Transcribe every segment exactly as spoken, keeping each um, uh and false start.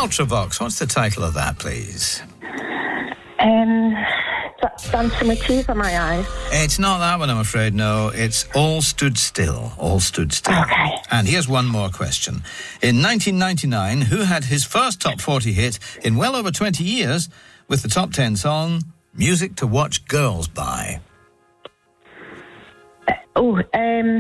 Ultravox, what's the title of that, please? Um, Dancing with Tears in My Eyes. It's not that one, I'm afraid, no. It's All Stood Still. All Stood Still. Okay. And here's one more question. In nineteen ninety-nine, who had his first top forty hit in well over twenty years with the top ten song, Music to Watch Girls By? Uh, oh, um...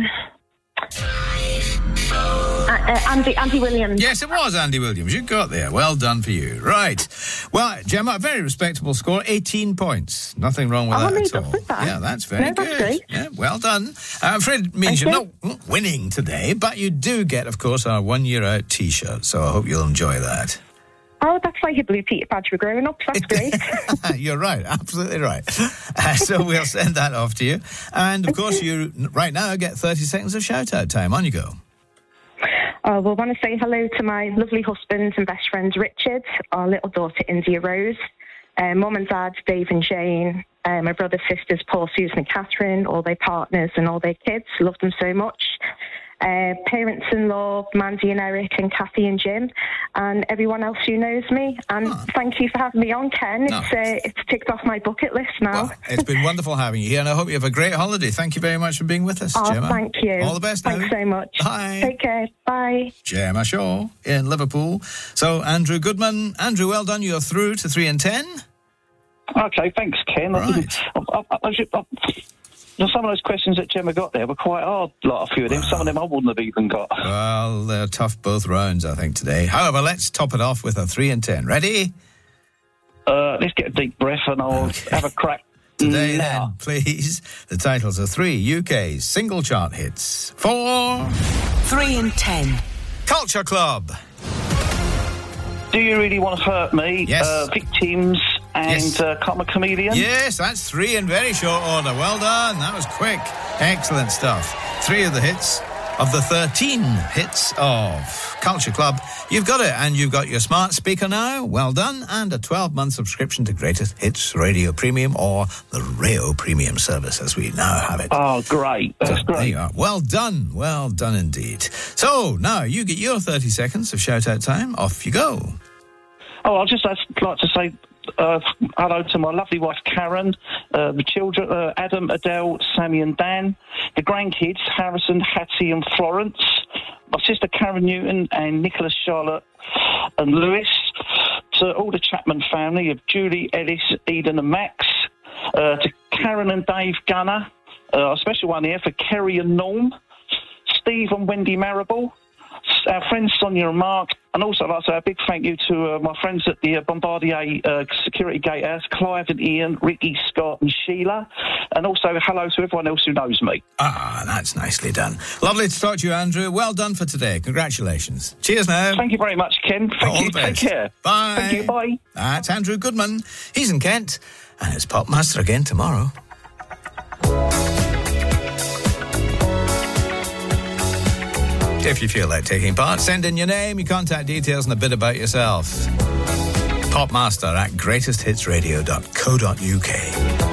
Uh, uh, Andy, Andy Williams. Yes, it was Andy Williams. You got there. Well done for you. Right. Well, Gemma, a very respectable score, eighteen points. Nothing wrong with oh, that no, at all. That. Yeah, that's very no, good. That's great. Yeah, well done. Uh, I'm afraid it means Thank you're you. not winning today, but you do get, of course, our one-year-out T-shirt, so I hope you'll enjoy that. Oh, that's like a blue Peter badge for growing up. That's great. You're right, absolutely right. Uh, so we'll send that off to you. And, of course, you right now get thirty seconds of shout-out time. On you go. Oh, well, I want to say hello to my lovely husband and best friend, Richard, our little daughter, India Rose, uh, mum and dad, Dave and Jane, uh, my brother, sisters, Paul, Susan and Catherine, all their partners and all their kids. Love them so much. Uh, parents-in-law, Mandy and Eric and Kathy and Jim, and everyone else who knows me. And oh. thank you for having me on, Ken. No. It's, uh, it's ticked off my bucket list now. Well, it's been wonderful having you here, and I hope you have a great holiday. Thank you very much for being with us, oh, Gemma. Thank you. All the best now. Thanks so much. Bye. Take care. Bye. Gemma Shaw in Liverpool. So, Andrew Goodman. Andrew, well done. You're through to three and ten. Okay, thanks, Ken. Right. I, I, I, I, I, some of those questions that Gemma got there were quite hard, like a few of them. Wow. Some of them I wouldn't have even got. Well, they're tough both rounds, I think, today. However, let's top it off with a three and ten. Ready? Uh, let's get a deep breath and I'll okay. have a crack. Today, now. then, please. The titles are three U K single chart hits. Four. Three and ten. Culture Club. Do You Really Want to Hurt Me? Yes. Uh, Victims and yes. uh, Come a Chameleon? Yes, that's three in very short order. Well done. That was quick. Excellent stuff. Three of the hits of the thirteen hits of Culture Club. You've got it, and you've got your smart speaker now. Well done. And a twelve-month subscription to Greatest Hits Radio Premium, or the Rayo Premium service, as we now have it. Oh, great. That's so, great. There you are. Well done. Well done indeed. So, now you get your thirty seconds of shout-out time. Off you go. Oh, I'd just like to say uh, hello to my lovely wife, Karen, uh, the children, uh, Adam, Adele, Sammy and Dan, the grandkids, Harrison, Hattie and Florence, my sister Karen Newton and Nicholas, Charlotte and Lewis, to all the Chapman family of Julie, Ellis, Eden and Max, uh, to Karen and Dave Gunner, uh, a special one here for Kerry and Norm, Steve and Wendy Marable, our friends Sonia and Mark, and also I'd like to say a big thank you to uh, my friends at the uh, Bombardier uh, Security Gatehouse, Clive and Ian, Ricky, Scott and Sheila, and also hello to everyone else who knows me. Ah, that's nicely done. Lovely to talk to you, Andrew. Well done for today. Congratulations. Cheers now. Thank you very much, Ken. Thank All you. the best. Take care. Bye. Thank you. Bye. That's Andrew Goodman. He's in Kent, and it's Popmaster again tomorrow. If you feel like taking part, send in your name, your contact details, and a bit about yourself. Popmaster at greatest hits radio dot co dot uk.